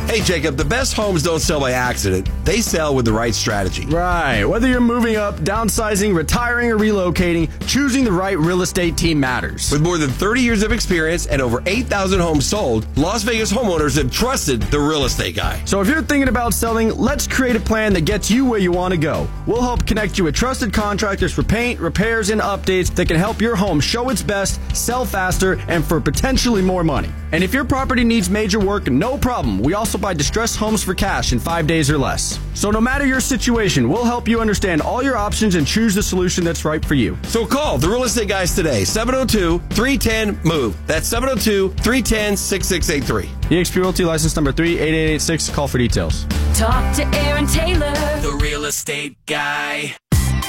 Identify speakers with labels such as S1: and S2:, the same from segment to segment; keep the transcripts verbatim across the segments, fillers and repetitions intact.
S1: Hey, Jacob, the best homes don't sell by accident. They sell with the right strategy.
S2: Right. Whether you're moving up, downsizing, retiring, or relocating, choosing the right real estate team matters.
S1: With more than thirty years of experience and over eight thousand homes sold, Las Vegas homeowners have trusted the real estate guy.
S2: So if you're thinking about selling, let's create a plan that gets you where you want to go. We'll help connect you with trusted contractors for paint, repairs, and updates that can help your home show its best, sell faster, and for potentially more money. And if your property needs major work, no problem. We also buy distressed homes for cash in five days or less. So no matter your situation, we'll help you understand all your options and choose the solution that's right for you.
S1: So call the real estate guys today, seven oh two, three one zero, M O V E. That's seven oh two, three one zero, six six eight three.
S2: eXp Realty license number three eight eight eight six. Call for details.
S3: Talk to Aaron Taylor,
S4: the real estate guy.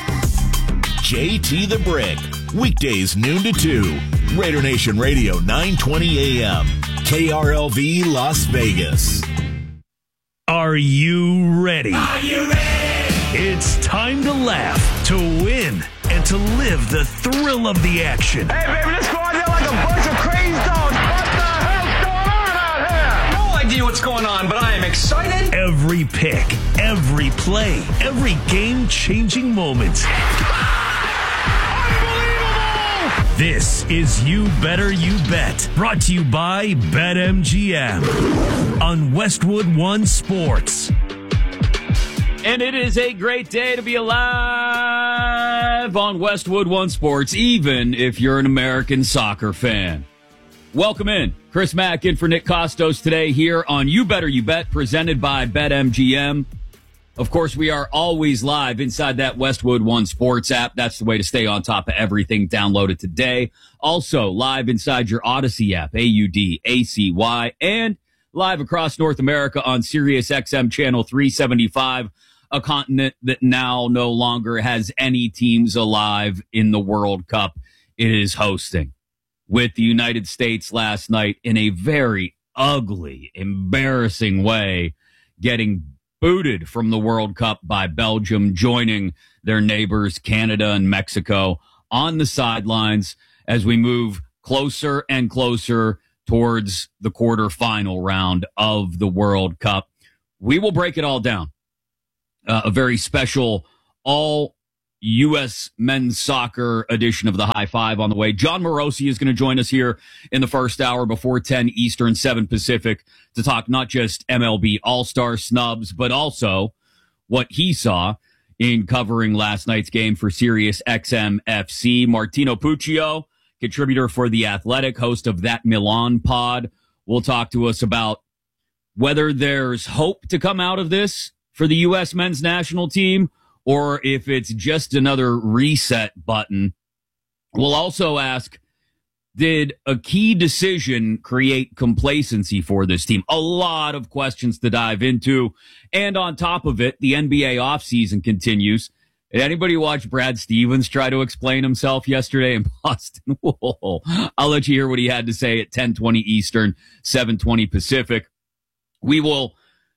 S5: J T the Brick, weekdays noon to two. Raider Nation Radio, nine twenty a.m. K R L V Las Vegas.
S6: Are you ready?
S4: Are you ready?
S6: It's time to laugh, to win, and to live the thrill of the action.
S7: Hey, baby, let's go out there like a bunch of crazy dogs. What the hell's going on out here?
S8: No idea what's going on, but I am excited.
S6: Every pick, every play, every game-changing moment. This is You Better You Bet, brought to you by BetMGM on Westwood One Sports.
S9: And it is a great day to be alive on Westwood One Sports, even if you're an American soccer fan. Welcome in. Chris Mack in for Nick Costos today here on You Better You Bet, presented by BetMGM. Of course, we are always live inside that Westwood One Sports app. That's the way to stay on top of everything. Download it today. Also, live inside your Odyssey app, A U D A C Y, and live across North America on Sirius X M Channel three seventy-five, a continent that now no longer has any teams alive in the World Cup it is hosting, with the United States last night in a very ugly, embarrassing way, getting booted from the World Cup by Belgium, joining their neighbors Canada and Mexico on the sidelines as we move closer and closer towards the quarterfinal round of the World Cup. We will break it all down. Uh, a very special all U S men's soccer edition of the High Five on the way. John Morosi is going to join us here in the first hour before ten Eastern, seven Pacific, to talk not just M L B All-Star snubs, but also what he saw in covering last night's game for Sirius X M F C. Martino Puccio, contributor for The Athletic, host of That Milan pod, will talk to us about whether there's hope to come out of this for the U S men's national team, or if it's just another reset button. We'll also ask, did a key decision create complacency for this team? A lot of questions to dive into. And on top of it, the N B A offseason continues. Did anybody watch Brad Stevens try to explain himself yesterday in Boston? Whoa. I'll let you hear what he had to say at ten twenty Eastern, seven twenty Pacific. We will...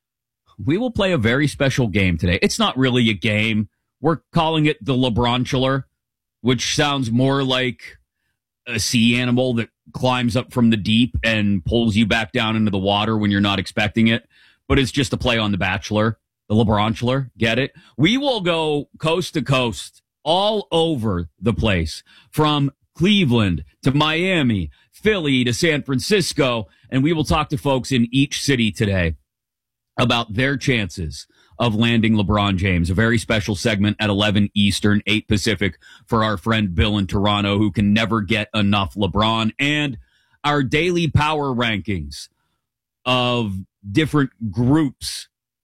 S9: We will play a very special game today. It's not really a game. We're calling it the LeBronchular, which sounds more like a sea animal that climbs up from the deep and pulls you back down into the water when you're not expecting it. But it's just a play on The Bachelor, the LeBronchular. Get it? We will go coast to coast all over the place, from Cleveland to Miami, Philly to San Francisco, and we will talk to folks in each city today about their chances of landing LeBron James. A very special segment at eleven Eastern, eight Pacific for our friend Bill in Toronto, who can never get enough LeBron, and our daily power rankings of different groups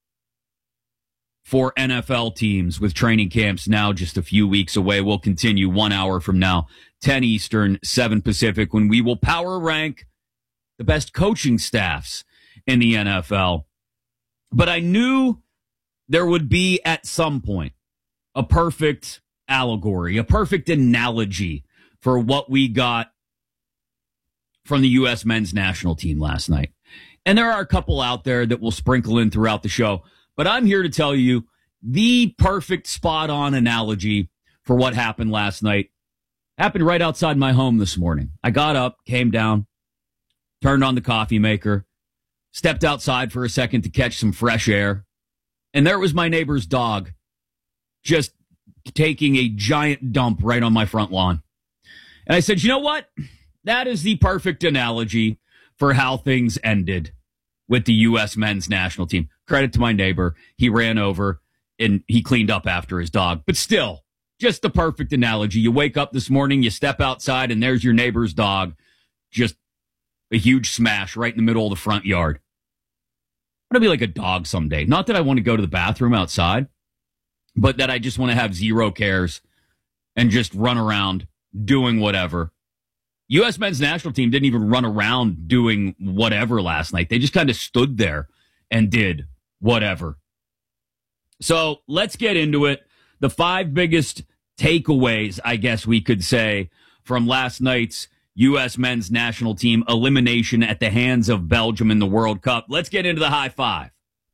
S9: for N F L teams, with training camps now just a few weeks away. We'll continue one hour from now, ten Eastern, seven Pacific, when we will power rank the best coaching staffs in the N F L. But I knew there would be, at some point, a perfect allegory, a perfect analogy for what we got from the U S men's national team last night. And there are a couple out there that will sprinkle in throughout the show. But I'm here to tell you the perfect spot-on analogy for what happened last night happened right outside my home this morning. I got up, came down, turned on the coffee maker, stepped outside for a second to catch some fresh air, and there was my neighbor's dog just taking a giant dump right on my front lawn. And I said, you know what? That is the perfect analogy for how things ended with the U S men's national team. Credit to my neighbor. He ran over and he cleaned up after his dog. But still, just the perfect analogy. You wake up this morning, you step outside, and there's your neighbor's dog. Just a huge smash right in the middle of the front yard. I'm going to be like a dog someday. Not that I want to go to the bathroom outside, but that I just want to have zero cares and just run around doing whatever. U S men's national team didn't even run around doing whatever last night. They just kind of stood there and did whatever. So let's get into it. The five biggest takeaways, I guess we could say, from last night's U S men's national team elimination at the hands of Belgium in the World Cup. Let's get into the high five.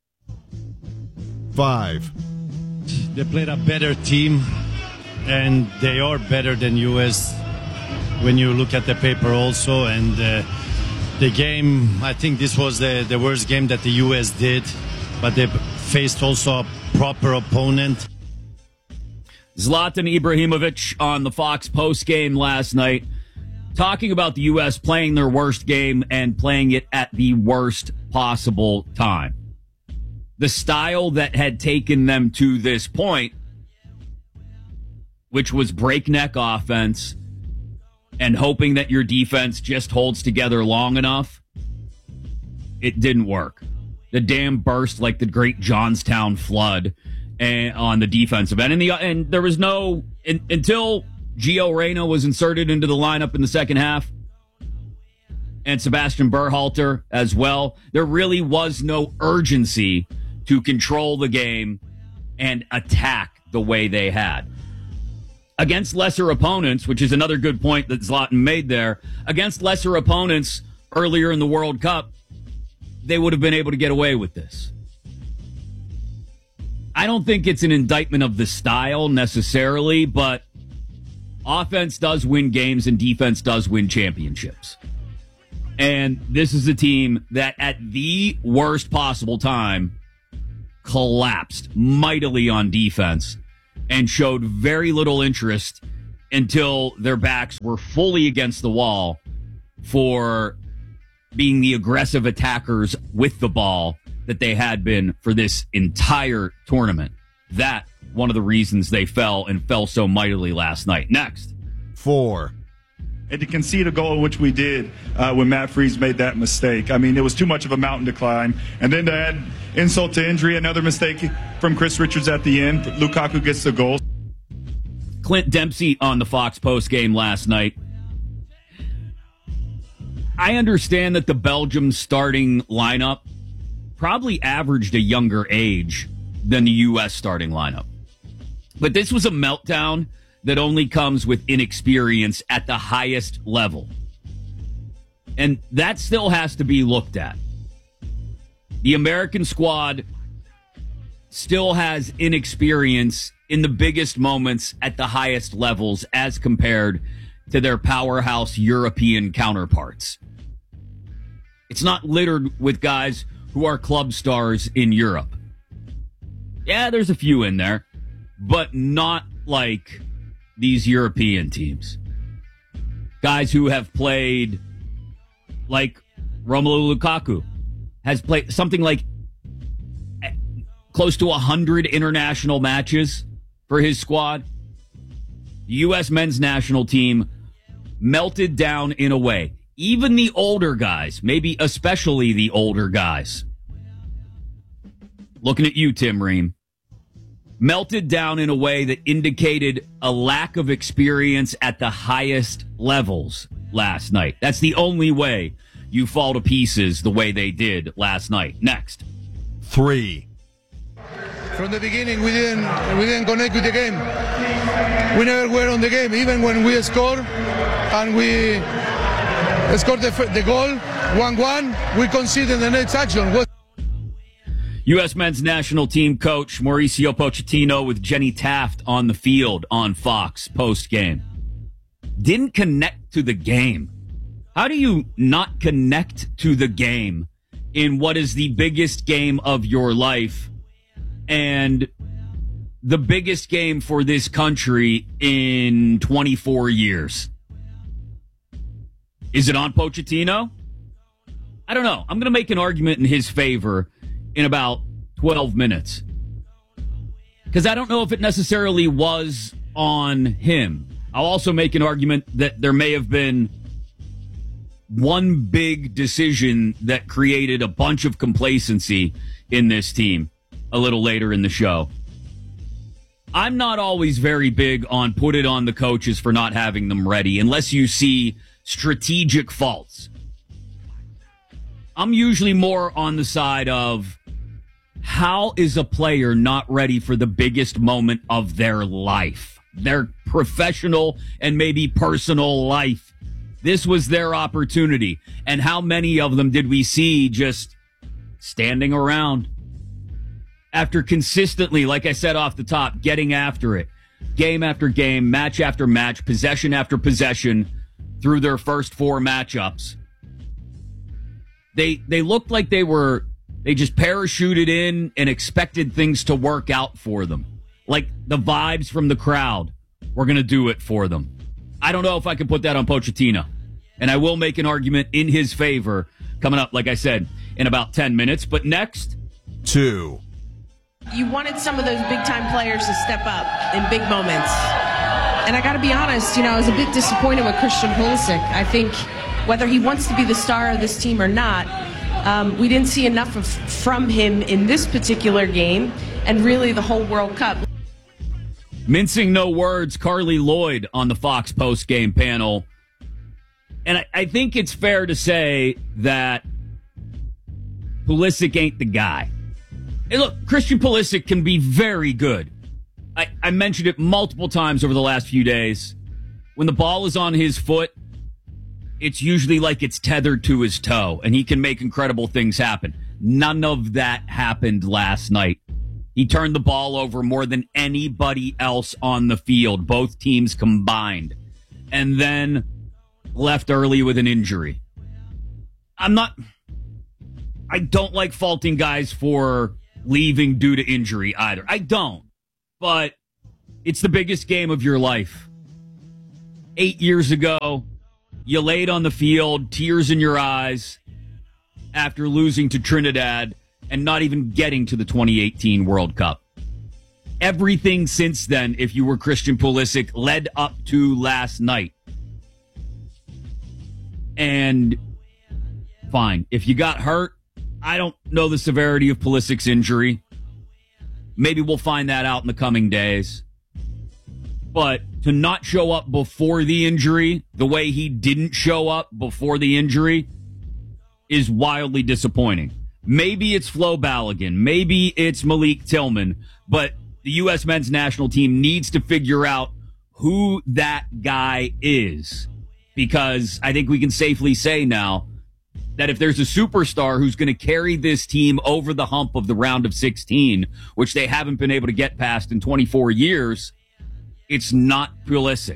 S10: Five.
S11: They played a better team, and they are better than U S when you look at the paper also. And uh, the game, I think this was the, the worst game that the U S did, but they faced also a proper opponent.
S9: Zlatan Ibrahimovic on the Fox post game last night, talking about the U S playing their worst game and playing it at the worst possible time. The style that had taken them to this point, which was breakneck offense and hoping that your defense just holds together long enough, it didn't work. The dam burst like the great Johnstown flood and, on the defensive end. And, the, and there was no, in, until Gio Reyna was inserted into the lineup in the second half, and Sebastian Berhalter as well, there really was no urgency to control the game and attack the way they had. Against lesser opponents, which is another good point that Zlatan made there, against lesser opponents earlier in the World Cup, they would have been able to get away with this. I don't think it's an indictment of the style necessarily, but offense does win games and defense does win championships. And this is a team that at the worst possible time collapsed mightily on defense and showed very little interest until their backs were fully against the wall for being the aggressive attackers with the ball that they had been for this entire tournament. That, one of the reasons they fell and fell so mightily last night. Next.
S10: Four.
S12: And to concede a goal, which we did uh, when Matt Freese made that mistake. I mean, it was too much of a mountain to climb. And then to add insult to injury, another mistake from Chris Richards at the end. Lukaku gets the goal.
S9: Clint Dempsey on the Fox post game last night. I understand that the Belgium starting lineup probably averaged a younger age than the U S starting lineup. But this was a meltdown that only comes with inexperience at the highest level. And that still has to be looked at. The American squad still has inexperience in the biggest moments at the highest levels as compared to their powerhouse European counterparts. It's not littered with guys who are club stars in Europe. Yeah, there's a few in there, but not like these European teams. Guys who have played like Romelu Lukaku has played something like close to one hundred international matches for his squad. The U S men's national team melted down in a way. Even the older guys, maybe especially the older guys. Looking at you, Tim Ream. Melted down in a way that indicated a lack of experience at the highest levels last night. That's the only way you fall to pieces the way they did last night. Next.
S10: Three.
S13: From the beginning, we didn't we didn't connect with the game. We never were on the game, even when we scored and we scored the, the goal one one. We conceded the next action. What
S9: U S men's national team coach Mauricio Pochettino with Jenny Taft on the field on Fox post-game. Didn't connect to the game. How do you not connect to the game in what is the biggest game of your life and the biggest game for this country in twenty-four years. Is it on Pochettino? I don't know. I'm going to make an argument in his favor in about twelve minutes. Because I don't know if it necessarily was on him. I'll also make an argument that there may have been one big decision that created a bunch of complacency in this team a little later in the show. I'm not always very big on put it on the coaches for not having them ready unless you see strategic faults. I'm usually more on the side of how is a player not ready for the biggest moment of their life, their professional and maybe personal life. This was their opportunity. And how many of them did we see just standing around after consistently, like I said off the top, getting after it, game after game, match after match, possession after possession through their first four matchups? They they looked like they were, they just parachuted in and expected things to work out for them. Like the vibes from the crowd were going to do it for them. I don't know if I can put that on Pochettino. And I will make an argument in his favor coming up, like I said, in about ten minutes. But next,
S10: two.
S14: You wanted some of those big-time players to step up in big moments. And I got to be honest, you know, I was a bit disappointed with Christian Pulisic. I think whether he wants to be the star of this team or not, um, we didn't see enough of, from him in this particular game and really the whole World Cup.
S9: Mincing no words, Carly Lloyd on the Fox post-game panel. And I, I think it's fair to say that Pulisic ain't the guy. Hey, look, Christian Pulisic can be very good. I, I mentioned it multiple times over the last few days. When the ball is on his foot, it's usually like it's tethered to his toe, and he can make incredible things happen. None of that happened last night. He turned the ball over more than anybody else on the field, both teams combined, and then left early with an injury. I'm not... I don't like faulting guys for leaving due to injury either. I don't. But it's the biggest game of your life. Eight years ago, you laid on the field, tears in your eyes, after losing to Trinidad and not even getting to the twenty eighteen World Cup. Everything since then, if you were Christian Pulisic, led up to last night. And fine, if you got hurt, I don't know the severity of Pulisic's injury. Maybe we'll find that out in the coming days. But to not show up before the injury, the way he didn't show up before the injury, is wildly disappointing. Maybe it's Flo Balogun. Maybe it's Malik Tillman. But the U S men's national team needs to figure out who that guy is. Because I think we can safely say now that if there's a superstar who's going to carry this team over the hump of the round of sixteen, which they haven't been able to get past in twenty-four years, it's not Pulisic.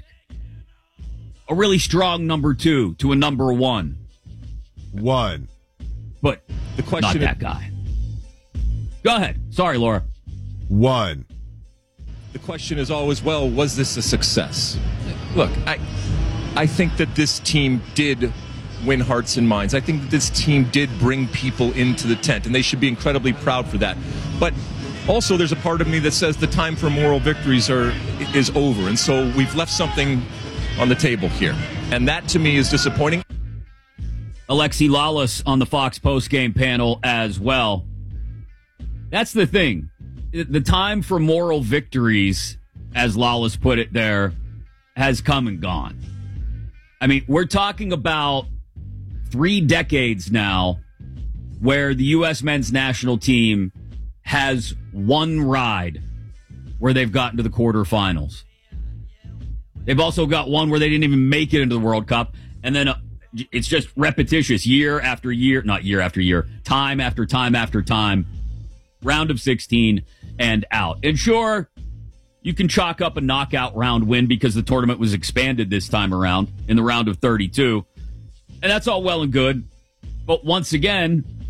S9: A really strong number two to a number one.
S10: One.
S9: But
S15: the question
S9: not that guy. Go ahead. Sorry, Laura.
S10: One.
S15: The question is always, well, was this a success? Look, I, I think that this team did win hearts and minds. I think that this team did bring people into the tent, and they should be incredibly proud for that. But also, there's a part of me that says the time for moral victories are is over, and so we've left something on the table here, and that to me is disappointing.
S9: Alexi Lalas on the Fox post-game panel as well. That's the thing. The time for moral victories, as Lalas put it there, has come and gone. I mean, we're talking about three decades now where the U S men's national team has one ride where they've gotten to the quarterfinals. They've also got one where they didn't even make it into the World Cup, and then uh, it's just repetitious year after year, not year after year, time after time after time, round of sixteen and out. And sure, you can chalk up a knockout round win because the tournament was expanded this time around in the round of thirty-two. And that's all well and good. But once again,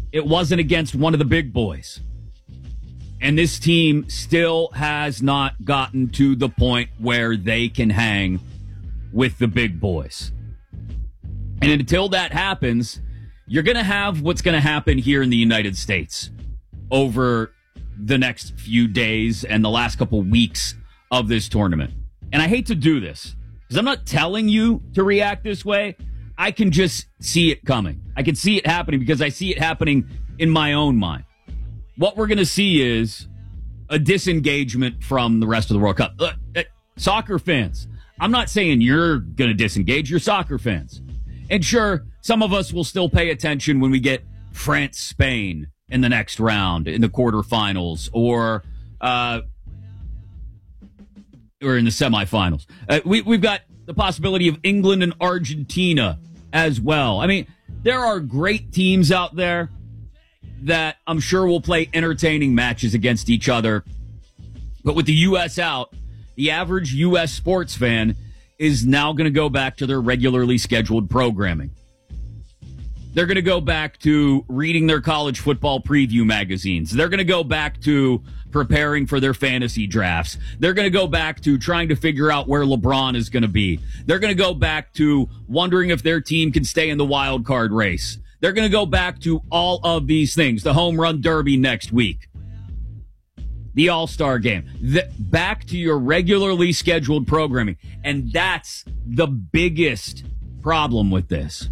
S9: it wasn't against one of the big boys. And this team still has not gotten to the point where they can hang with the big boys. And until that happens, you're going to have what's going to happen here in the United States over the next few days and the last couple weeks of this tournament. And I hate to do this because I'm not telling you to react this way. I can just see it coming. I can see it happening because I see it happening in my own mind. What we're going to see is a disengagement from the rest of the World Cup. Uh, uh, soccer fans, I'm not saying you're going to disengage. You're soccer fans. And sure, some of us will still pay attention when we get France, Spain in the next round, in the quarterfinals, or uh, or in the semifinals. Uh, we, we've got the possibility of England and Argentina as well. I mean, there are great teams out there that I'm sure will play entertaining matches against each other. But with the U S out, the average U S sports fan is now going to go back to their regularly scheduled programming. They're going to go back to reading their college football preview magazines. They're going to go back to preparing for their fantasy drafts. They're going to go back to trying to figure out where LeBron is going to be. They're going to go back to wondering if their team can stay in the wild card race. They're going to go back to all of these things. The home run derby next week. The All-Star game. The, back to your regularly scheduled programming. And that's the biggest problem with this.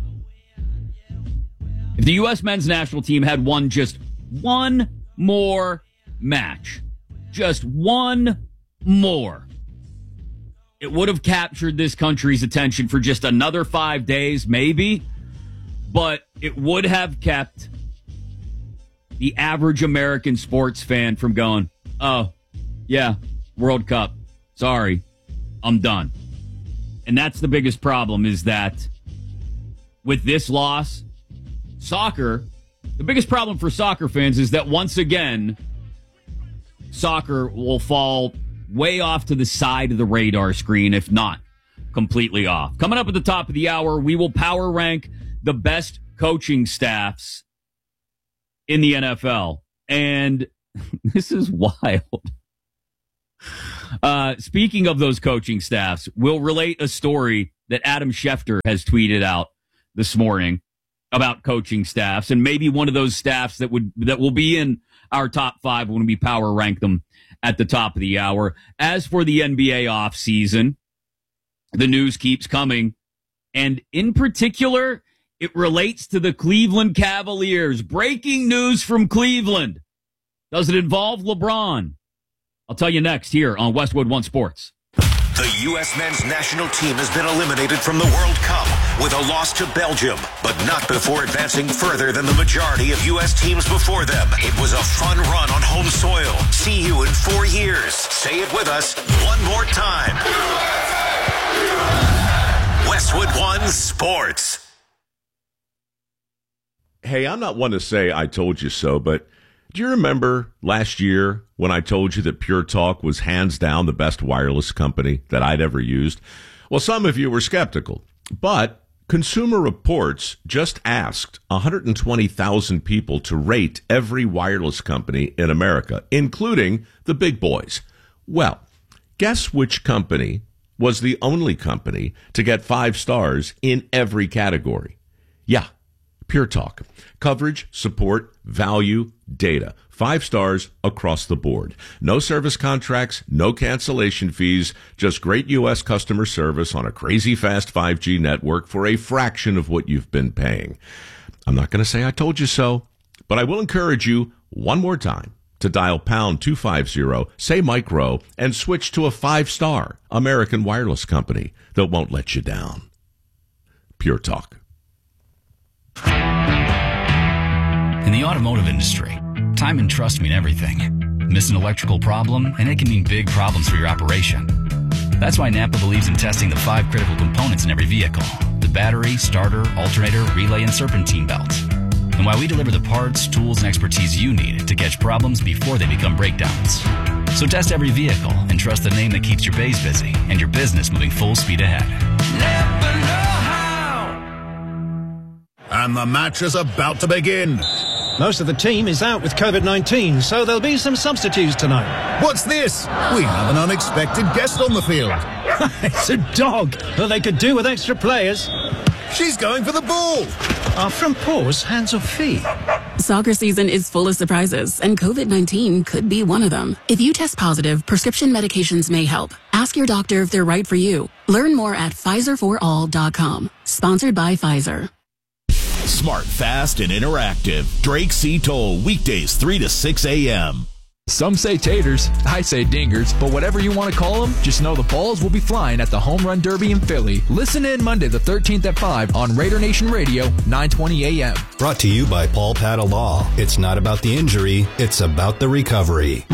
S9: If the U S men's national team had won just one more match, just one more, it would have captured this country's attention for just another five days, maybe. But it would have kept the average American sports fan from going, oh, yeah, World Cup. Sorry, I'm done. And that's the biggest problem, is that with this loss, soccer, the biggest problem for soccer fans is that once again, soccer will fall way off to the side of the radar screen, if not completely off. Coming up at the top of the hour, we will power rank the best coaching staffs in the N F L. And this is wild. Uh, speaking of those coaching staffs, we'll relate a story that Adam Schefter has tweeted out this morning about coaching staffs, and maybe one of those staffs that would that will be in our top five when we power rank them at the top of the hour. As for the N B A offseason, the news keeps coming, and in particular, it relates to the Cleveland Cavaliers. Breaking news from Cleveland. Does it involve LeBron? I'll tell you next here on Westwood One Sports.
S16: The U S men's national team has been eliminated from the World Cup with a loss to Belgium, but not before advancing further than the majority of U S teams before them. It was a fun run on home soil. See you in four years. Say it with us one more time. Westwood One Sports.
S17: Hey, I'm not one to say I told you so, but do you remember last year when I told you that Pure Talk was hands down the best wireless company that I'd ever used? Well, some of you were skeptical, but Consumer Reports just asked one hundred twenty thousand people to rate every wireless company in America, including the big boys. Well, guess which company was the only company to get five stars in every category? Yeah, Pure Talk. Coverage, support, value, data. Five stars across the board. No service contracts, no cancellation fees, just great U S customer service on a crazy fast five G network for a fraction of what you've been paying. I'm not going to say I told you so, but I will encourage you one more time to dial pound two fifty, say Mike Rowe, and switch to a five-star American wireless company that won't let you down. Pure Talk.
S18: In the automotive industry, time and trust mean everything. Miss an electrical problem, and it can mean big problems for your operation. That's why Napa believes in testing the five critical components in every vehicle: the battery, starter, alternator, relay, and serpentine belts. And why we deliver the parts, tools, and expertise you need to catch problems before they become breakdowns. So test every vehicle and trust the name that keeps your bays busy and your business moving full speed ahead.
S5: Napa know how. And the match is about to begin.
S19: Most of the team is out with COVID nineteen, so there'll be some substitutes tonight.
S20: What's this? We have an unexpected guest on the field.
S19: It's a dog. Well, they could do with extra players.
S20: She's going for the ball.
S19: Are from paws, hands or feet?
S21: Soccer season is full of surprises, and COVID nineteen could be one of them. If you test positive, prescription medications may help. Ask your doctor if they're right for you. Learn more at Pfizer for all dot com. Sponsored by Pfizer.
S5: Smart, fast, and interactive. Drake C. Toll, weekdays three to six a.m.
S22: Some say taters, I say dingers, but whatever you want to call them, just know the balls will be flying at the Home Run Derby in Philly. Listen in Monday the thirteenth at five on Raider Nation Radio, nine twenty a.m.
S23: Brought to you by Paul Pata Law. It's not about the injury, it's about the recovery.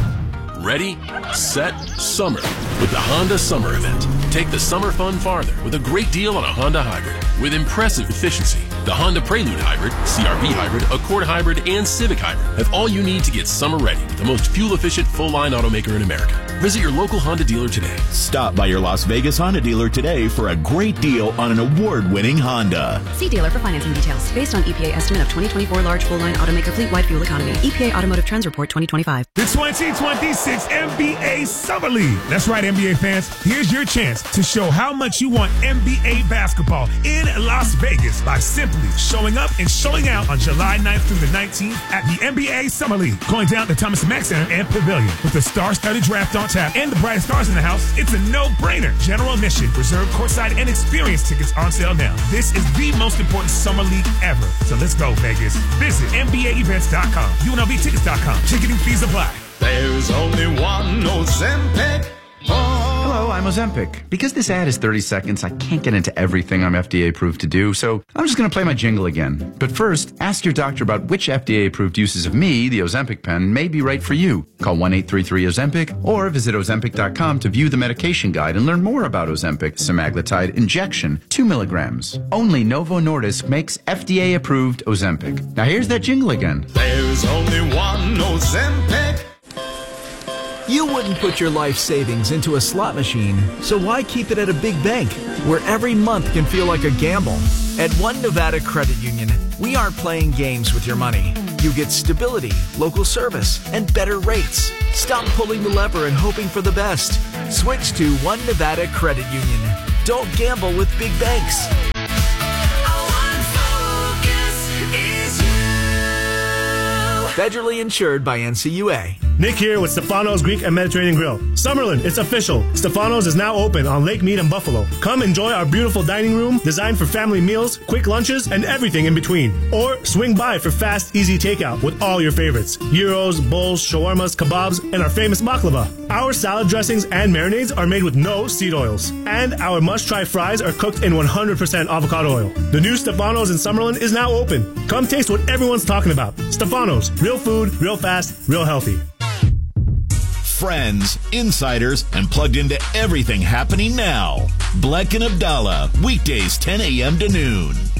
S24: Ready, set, summer with the Honda Summer Event. Take the summer fun farther with a great deal on a Honda Hybrid with impressive efficiency. The Honda Prelude Hybrid, C R V Hybrid, Accord Hybrid, and Civic Hybrid have all you need to get summer ready with the most fuel-efficient full-line automaker in America. Visit your local Honda dealer today.
S5: Stop by your Las Vegas Honda dealer today for a great deal on an award-winning Honda.
S25: See dealer for financing details. Based on E P A estimate of twenty twenty-four large full-line automaker fleet-wide fuel economy. E P A Automotive Trends Report twenty twenty-five.
S26: The twenty twenty-six N B A Summer League. That's right, N B A fans. Here's your chance to show how much you want N B A basketball in Las Vegas by simply showing up and showing out on July ninth through the nineteenth at the N B A Summer League. Going down to Thomas Mack Center and Pavilion with the star-studded draft on tap and the brightest stars in the house. It's a no-brainer. General admission, reserved courtside, and experience tickets on sale now. This is the most important summer league ever. So let's go, Vegas. Visit N B A events dot com, U N L V tickets dot com. Ticketing fees apply.
S27: There's only one Ozempic.
S28: Hello, I'm Ozempic. Because this ad is thirty seconds, I can't get into everything I'm F D A approved to do, so I'm just going to play my jingle again. But first, ask your doctor about which F D A approved uses of me, the Ozempic pen, may be right for you. Call one eight three three Ozempic or visit Ozempic dot com to view the medication guide and learn more about Ozempic semaglutide injection, two milligrams. Only Novo Nordisk makes F D A approved Ozempic. Now here's that jingle again.
S27: There's only one Ozempic.
S29: You wouldn't put your life savings into a slot machine, so why keep it at a big bank, where every month can feel like a gamble? At One Nevada Credit Union, we aren't playing games with your money. You get stability, local service, and better rates. Stop pulling the lever and hoping for the best. Switch to One Nevada Credit Union. Don't gamble with big banks. Federally insured by N C U A.
S30: Nick here with Stefano's Greek and Mediterranean Grill. Summerlin, it's official. Stefano's is now open on Lake Mead and Buffalo. Come enjoy our beautiful dining room designed for family meals, quick lunches, and everything in between. Or swing by for fast, easy takeout with all your favorites. Gyros, bowls, shawarmas, kebabs, and our famous baklava. Our salad dressings and marinades are made with no seed oils. And our must-try fries are cooked in one hundred percent avocado oil. The new Stefano's in Summerlin is now open. Come taste what everyone's talking about. Stefano's, real food, real fast, real healthy.
S5: Friends, insiders, and plugged into everything happening now. Bleck and Abdallah, weekdays ten a.m. to noon.